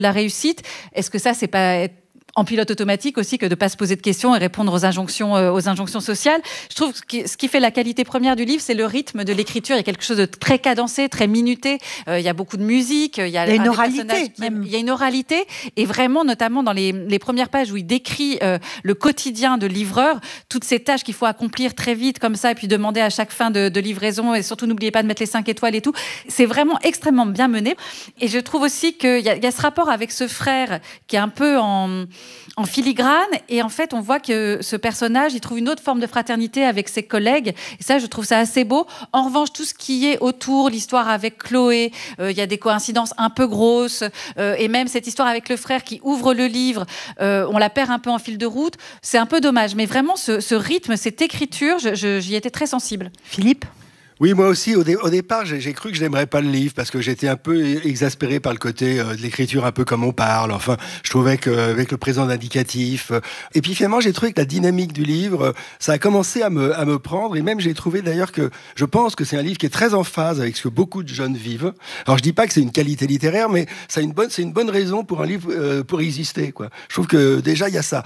La réussite, est-ce que ça, c'est pas être en pilote automatique aussi que de ne pas se poser de questions et répondre aux injonctions sociales. Je trouve que ce qui fait la qualité première du livre, c'est le rythme de l'écriture. Il y a quelque chose de très cadencé, très minuté. Il y a beaucoup de musique. Il y a une oralité. Il y a une oralité. Et vraiment, notamment dans les premières pages où il décrit le quotidien de livreur, toutes ces tâches qu'il faut accomplir très vite comme ça et puis demander à chaque fin de livraison. Et surtout, n'oubliez pas de mettre les 5 étoiles et tout. C'est vraiment extrêmement bien mené. Et je trouve aussi qu'il y a ce rapport avec ce frère qui est un peu en filigrane, et en fait on voit que ce personnage il trouve une autre forme de fraternité avec ses collègues, et ça je trouve ça assez beau. En revanche, tout ce qui est autour, l'histoire avec Chloé, il y a des coïncidences un peu grosses, et même cette histoire avec le frère qui ouvre le livre, on la perd un peu en fil de route, c'est un peu dommage, mais vraiment ce rythme, cette écriture, j'y étais très sensible. Philippe ? Oui, moi aussi, au départ, j'ai cru que je n'aimerais pas le livre parce que j'étais un peu exaspéré par le côté de l'écriture un peu comme on parle. Enfin, je trouvais qu'avec le présent d'indicatif. Et puis finalement, j'ai trouvé que la dynamique du livre, ça a commencé à me prendre. Et même, j'ai trouvé d'ailleurs que je pense que c'est un livre qui est très en phase avec ce que beaucoup de jeunes vivent. Alors, je dis pas que c'est une qualité littéraire, mais c'est une bonne raison pour un livre pour exister, quoi. Je trouve que déjà, il y a ça.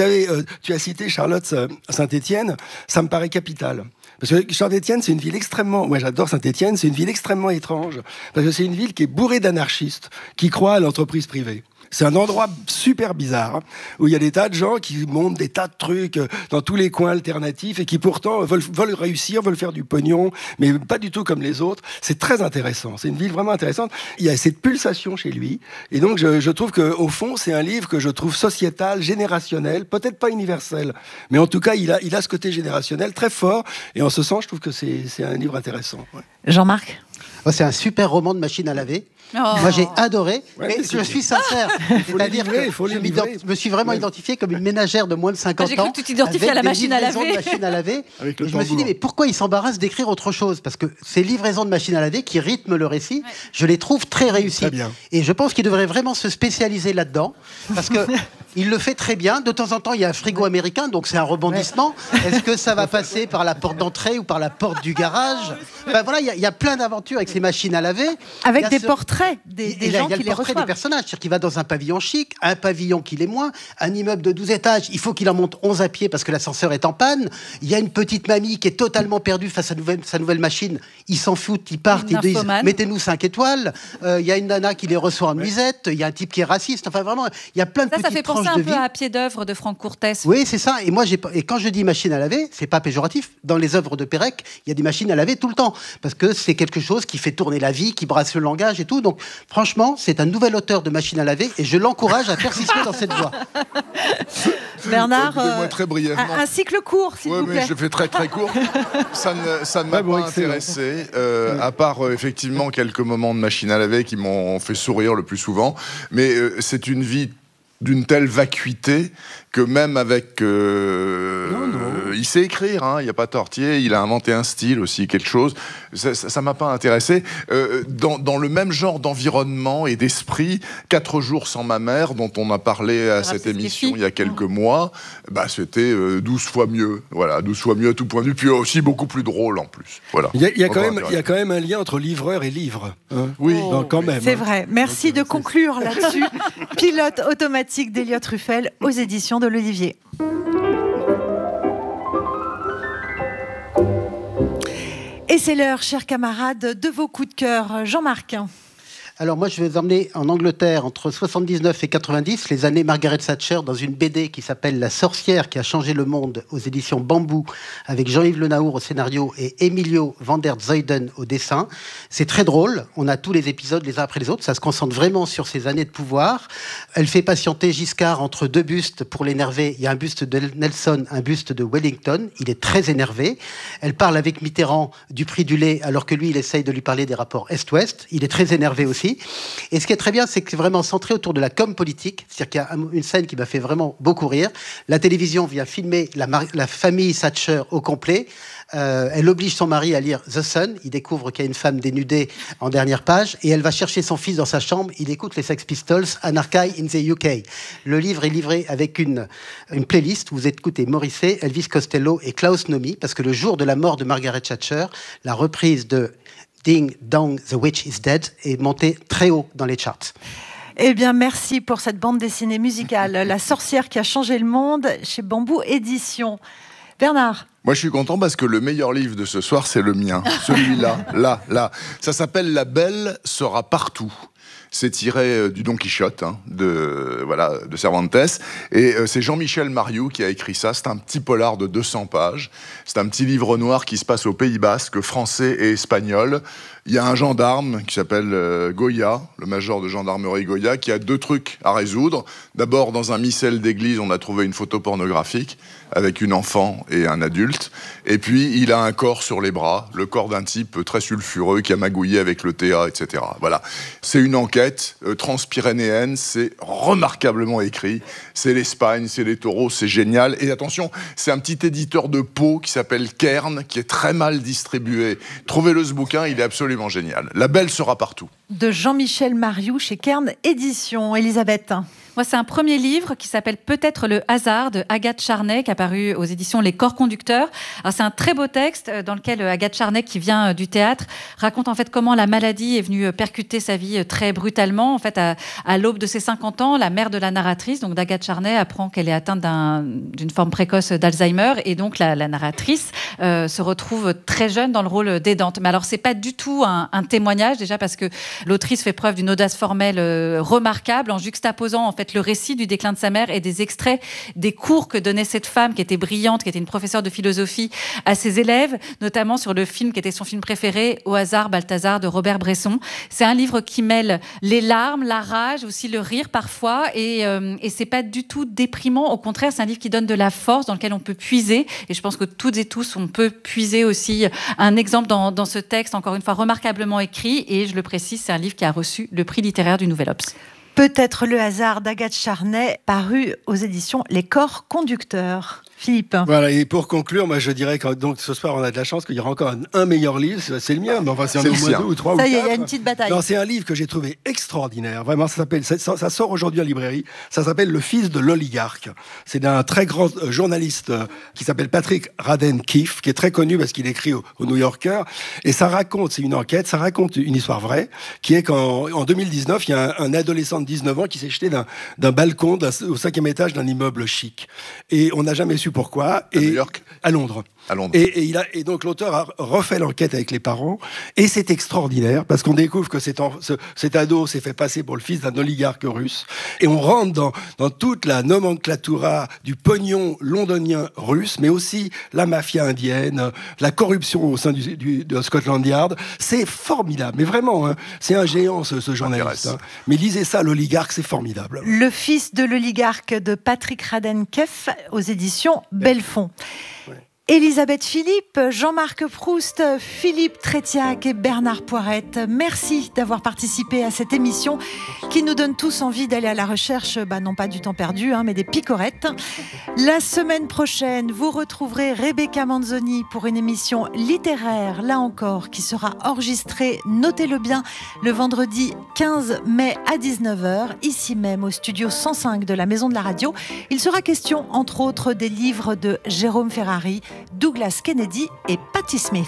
Tu as cité Charlotte Saint-Étienne. Ça me paraît capital. Parce que Saint-Étienne, c'est une ville moi j'adore Saint-Étienne, c'est une ville extrêmement étrange, parce que c'est une ville qui est bourrée d'anarchistes, qui croient à l'entreprise privée. C'est un endroit super bizarre, où il y a des tas de gens qui montent des tas de trucs dans tous les coins alternatifs, et qui pourtant veulent réussir, veulent faire du pognon, mais pas du tout comme les autres. C'est très intéressant, c'est une ville vraiment intéressante. Il y a cette pulsation chez lui, et donc je trouve qu'au fond, c'est un livre que je trouve sociétal, générationnel, peut-être pas universel, mais en tout cas, il a ce côté générationnel très fort, et en ce sens, je trouve que c'est un livre intéressant. Ouais. Jean-Marc ? C'est un super roman de machine à laver. Oh. Moi, j'ai adoré, mais je suis sincère. C'est-à-dire que je me suis vraiment identifié comme une ménagère de moins de 50 ans. J'ai cru que tu t'identifiais à la machine à laver. Et je me suis dit, mais pourquoi il s'embarrasse d'écrire autre chose ? Parce que ces livraisons de machine à laver qui rythment le récit, je les trouve très réussies. Très bien. Et je pense qu'il devrait vraiment se spécialiser là-dedans, parce que il le fait très bien. De temps en temps, il y a un frigo américain, donc c'est un rebondissement. Est-ce que ça va passer par la porte d'entrée ou par la porte du garage ? Voilà, il y a plein d'aventures avec ces machines à laver. Avec des portraits des gens qui les reçoivent. Il y a le portrait des personnages, c'est-à-dire qu'il va dans un pavillon chic, un pavillon qui l'est moins, un immeuble de 12 étages, il faut qu'il en monte 11 à pied parce que l'ascenseur est en panne. Il y a une petite mamie qui est totalement perdue face à sa nouvelle machine. Ils s'en foutent, ils partent, ils disent « mettez-nous 5 étoiles ». Il y a une nana qui les reçoit en nuisette, il y a un type qui est raciste. Enfin vraiment, il y a plein de petites tranches de vie. Ça fait penser un peu à Pied d'œuvre de Franck Courtès. Oui, c'est ça. Et quand je dis machine à laver, c'est pas péjoratif. Dans les œuvres de Pérec, il y a des machines à laver tout le temps. Parce que c'est quelque chose qui fait tourner la vie, qui brasse le langage et tout. Donc, franchement, c'est un nouvel auteur de machine à laver et je l'encourage à persister dans cette voie. Bernard, moi, très brièvement. un cycle court, s'il vous plaît. Oui, je fais très très court. Ça ne m'a pas intéressé, à part effectivement quelques moments de machine à laver qui m'ont fait sourire le plus souvent. Mais c'est une vie d'une telle vacuité que même avec... il sait écrire, il n'y a pas tortier, il a inventé un style aussi, quelque chose. Ça m'a pas intéressé. Dans le même genre d'environnement et d'esprit, 4 jours sans ma mère, dont on a parlé à cette émission il y a quelques mois, c'était 12 fois mieux. Voilà, 12 fois mieux à tout point de vue, puis aussi beaucoup plus drôle en plus. Voilà. Il y a quand même un lien entre livreur et livre. Oui. Donc, quand même. C'est vrai. Merci de conclure là-dessus. Pilote automatique d'Eliott Ruffel aux éditions de l'Olivier. Et c'est l'heure, chers camarades, de vos coups de cœur. Jean-Marc. Alors moi, je vais vous emmener en Angleterre entre 79 et 90, les années Margaret Thatcher, dans une BD qui s'appelle La sorcière qui a changé le monde, aux éditions Bambou, avec Jean-Yves Le Naour au scénario et Emilio van der Zuyden au dessin. C'est très drôle, on a tous les épisodes les uns après les autres, ça se concentre vraiment sur ces années de pouvoir. Elle fait patienter Giscard entre 2 bustes pour l'énerver. Il y a un buste de Nelson, un buste de Wellington, il est très énervé. Elle parle avec Mitterrand du prix du lait, alors que lui, il essaye de lui parler des rapports Est-Ouest. Il est très énervé aussi. Et ce qui est très bien, c'est que c'est vraiment centré autour de la com politique. C'est-à-dire qu'il y a une scène qui m'a fait vraiment beaucoup rire. La télévision vient filmer la famille Thatcher au complet. Elle oblige son mari à lire The Sun. Il découvre qu'il y a une femme dénudée en dernière page. Et elle va chercher son fils dans sa chambre. Il écoute les Sex Pistols, Anarchy in the UK. Le livre est livré avec une playlist où vous écoutez Morrissey, Elvis Costello et Klaus Nomi. Parce que le jour de la mort de Margaret Thatcher, la reprise de Ding Dong, The Witch is Dead est montée très haut dans les charts. Eh bien, merci pour cette bande dessinée musicale, La sorcière qui a changé le monde, chez Bambou Éditions. Bernard. Moi, je suis content parce que le meilleur livre de ce soir, c'est le mien. Celui-là, là. Ça s'appelle La Belle sera partout. C'est tiré du Don Quichotte, de Cervantes. Et c'est Jean-Michel Mariou qui a écrit ça. C'est un petit polar de 200 pages. C'est un petit livre noir qui se passe au Pays Basque, français et espagnol. Il y a un gendarme qui s'appelle Goya, le major de gendarmerie Goya, qui a 2 trucs à résoudre. D'abord, dans un missel d'église, on a trouvé une photo pornographique avec une enfant et un adulte. Et puis, il a un corps sur les bras, le corps d'un type très sulfureux qui a magouillé avec le TA, etc. Voilà. C'est une enquête transpyrénéenne, c'est remarquablement écrit. C'est l'Espagne, c'est les taureaux, c'est génial. Et attention, c'est un petit éditeur de Pau qui s'appelle Kern, qui est très mal distribué. Trouvez-le ce bouquin, il est absolument génial. La Belle sera partout. De Jean-Michel Mariou chez Kern Éditions. Elisabeth. Moi, c'est un premier livre qui s'appelle Peut-être le hasard de Agathe Charnay, qui a paru aux éditions Les Corps Conducteurs. Alors, c'est un très beau texte dans lequel Agathe Charnay, qui vient du théâtre, raconte en fait comment la maladie est venue percuter sa vie très brutalement. En fait, à l'aube de ses 50 ans, la mère de la narratrice, donc d'Agathe Charnay, apprend qu'elle est atteinte d'une forme précoce d'Alzheimer, et donc la narratrice se retrouve très jeune dans le rôle d'aidante. Mais alors, c'est pas du tout un témoignage, déjà parce que l'autrice fait preuve d'une audace formelle remarquable en juxtaposant en fait le récit du déclin de sa mère et des extraits des cours que donnait cette femme qui était brillante, qui était une professeure de philosophie à ses élèves, notamment sur le film qui était son film préféré, Au hasard, Balthazar de Robert Bresson. C'est un livre qui mêle les larmes, la rage, aussi le rire parfois, et c'est pas du tout déprimant. Au contraire, c'est un livre qui donne de la force, dans lequel on peut puiser, et je pense que toutes et tous, on peut puiser aussi un exemple dans ce texte, encore une fois remarquablement écrit, et je le précise, c'est un livre qui a reçu le prix littéraire du Nouvel Obs. Peut-être le hasard d'Agathe Charnay, paru aux éditions Les Corps Conducteurs. Philippe. Voilà, et pour conclure, moi je dirais que donc, ce soir on a de la chance qu'il y aura encore un meilleur livre, c'est le mien, mais enfin c'est un au moins 2 ou 3 ou 4. Ça y est, il y a une petite bataille. Non, c'est un livre que j'ai trouvé extraordinaire, vraiment, ça sort aujourd'hui en librairie, ça s'appelle Le fils de l'oligarque. C'est d'un très grand journaliste qui s'appelle Patrick Radden-Keefe, qui est très connu parce qu'il écrit au New Yorker, et ça raconte, c'est une enquête, ça raconte une histoire vraie, qui est qu'en 2019, il y a un adolescent de 19 ans qui s'est jeté d'un balcon au 5e étage d'un immeuble chic. Et on n'a jamais su pourquoi. À New York ? À Londres. À Londres. Et donc l'auteur a refait l'enquête avec les parents, et c'est extraordinaire parce qu'on découvre que cet ado s'est fait passer pour le fils d'un oligarque russe, et on rentre dans toute la nomenclatura du pognon londonien russe, mais aussi la mafia indienne, la corruption au sein de Scotland Yard. C'est formidable, mais vraiment, c'est un géant ce journaliste. Mais lisez ça, l'oligarque, c'est formidable. Le fils de l'oligarque de Patrick Radden-Keefe aux éditions Belfond. Ouais. Elisabeth Philippe, Jean-Marc Proust, Philippe Trétiac et Bernard Poirette, merci d'avoir participé à cette émission qui nous donne tous envie d'aller à la recherche, non pas du temps perdu, mais des picorettes. La semaine prochaine, vous retrouverez Rebecca Manzoni pour une émission littéraire, là encore, qui sera enregistrée, notez-le bien, le vendredi 15 mai à 19h, ici même au studio 105 de la Maison de la Radio. Il sera question, entre autres, des livres de Jérôme Ferrari, Douglas Kennedy et Patti Smith.